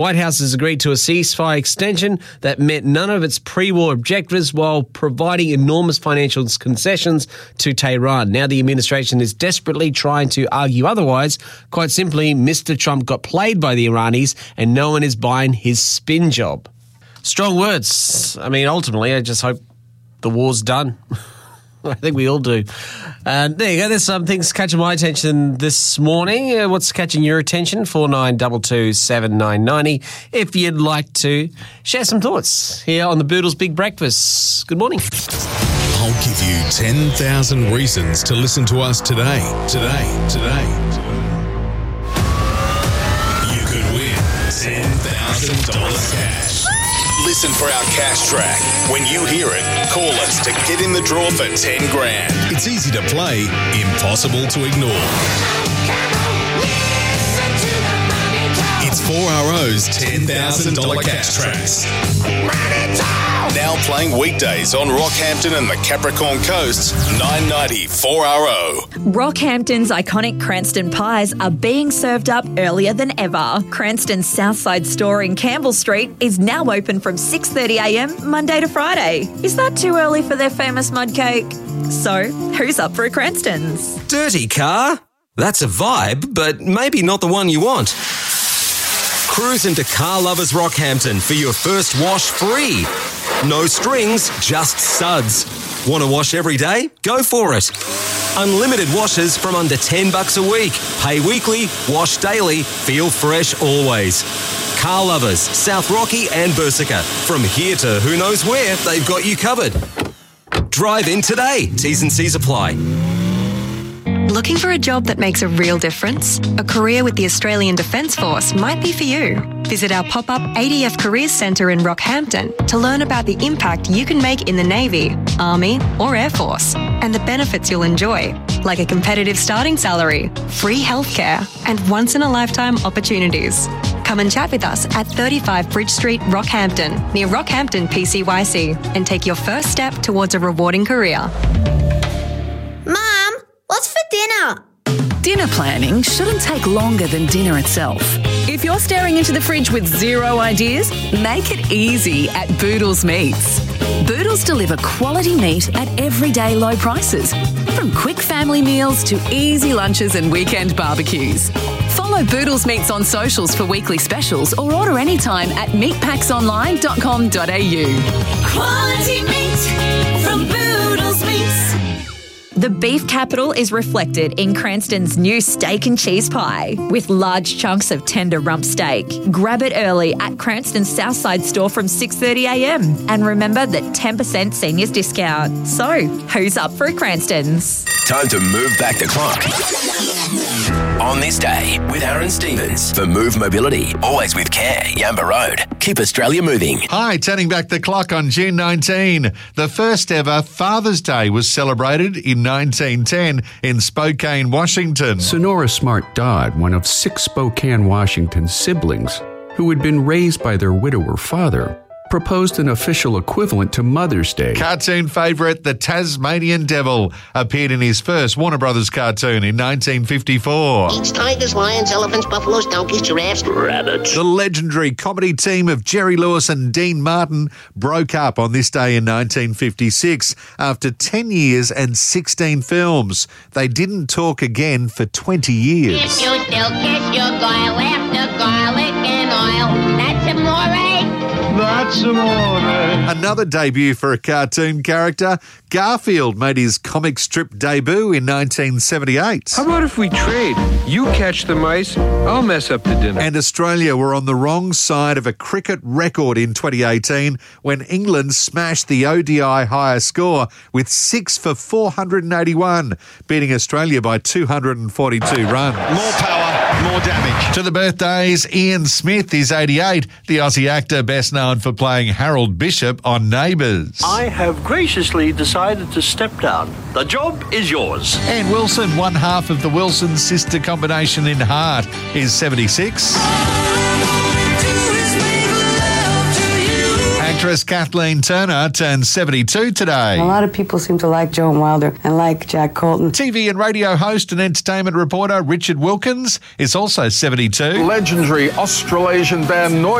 White House has agreed to a ceasefire extension that met none of its pre-war objectives while providing enormous financial concessions to Tehran. Now the administration is desperately trying to argue otherwise. Quite simply, Mr. Trump got played by the Iranis and no one is buying his spin job. Strong words. I mean, ultimately, I just hope the war's done. I think we all do. There you go. There's some things catching my attention this morning. What's catching your attention? 4922 7990. If you'd like to share some thoughts here on the Boodles Big Breakfast. Good morning. I'll give you 10,000 reasons to listen to us today. You could win $10,000 cash. Listen for our cash track. When you hear it, call us to get in the draw for 10 grand. It's easy to play, impossible to ignore. It's 4RO's $10,000 cash tracks. Now playing weekdays on Rockhampton and the Capricorn Coast, 990 4RO. Rockhampton's iconic Cranston pies are being served up earlier than ever. Cranston's Southside store in Campbell Street is now open from 6:30am Monday to Friday. Is that too early for their famous mud cake? So, who's up for a Cranston's? Dirty car? That's a vibe, but maybe not the one you want. Cruise into Car Lovers Rockhampton for your first wash free. No strings, just suds. Want to wash every day? Go for it. Unlimited washes from under $10 a week. Pay weekly, wash daily, feel fresh always. Car Lovers, South Rocky and Bersica. From here to who knows where, they've got you covered. Drive in today. T's and C's apply. Looking for a job that makes a real difference? A career with the Australian Defence Force might be for you. Visit our pop-up ADF Careers Centre in Rockhampton to learn about the impact you can make in the Navy, Army or Air Force and the benefits you'll enjoy, like a competitive starting salary, free healthcare and once-in-a-lifetime opportunities. Come and chat with us at 35 Bridge Street, Rockhampton, near Rockhampton PCYC, and take your first step towards a rewarding career. Mum, what's for dinner? Dinner planning shouldn't take longer than dinner itself. If you're staring into the fridge with zero ideas, make it easy at Boodles Meats. Boodles deliver quality meat at everyday low prices, from quick family meals to easy lunches and weekend barbecues. Follow Boodles Meats on socials for weekly specials or order anytime at meatpacksonline.com.au. Quality meat from Boodles Meats. The beef capital is reflected in Cranston's new steak and cheese pie with large chunks of tender rump steak. Grab it early at Cranston's Southside store from 6:30am. And remember that 10% seniors discount. So, who's up for a Cranston's? Time to move back the clock. On this day with Aaron Stevens for Move Mobility. Always with care. Yamba Road. Keep Australia moving. Hi, turning back the clock on June 19. The first ever Father's Day was celebrated in 1910 in Spokane, Washington. Sonora Smart Dodd, one of 6 Spokane, Washington siblings who had been raised by their widower father, proposed an official equivalent to Mother's Day. Cartoon favourite, the Tasmanian Devil, appeared in his first Warner Brothers cartoon in 1954. Eats tigers, lions, elephants, buffaloes, donkeys, giraffes, rabbits. The legendary comedy team of Jerry Lewis and Dean Martin broke up on this day in 1956 after 10 years and 16 films. They didn't talk again for 20 years. If you still kiss your guile after garlic and oil, that's amore. That's amore. Another debut for a cartoon character. Garfield made his comic strip debut in 1978. How about if we trade? You catch the mice, I'll mess up the dinner. And Australia were on the wrong side of a cricket record in 2018 when England smashed the ODI higher score with 6 for 481, beating Australia by 242 runs. More power, more damage. To the birthdays, Ian Smith is 88, the Aussie actor best known for playing Harold Bishop on Neighbours. I have graciously decided to step down. The job is yours. Anne Wilson, one half of the Wilson sister combination in Heart, is 76. Actress Kathleen Turner turned 72 today. A lot of people seem to like Joan Wilder and like Jack Colton. TV and radio host and entertainment reporter Richard Wilkins is also 72. Legendary Australasian band Noise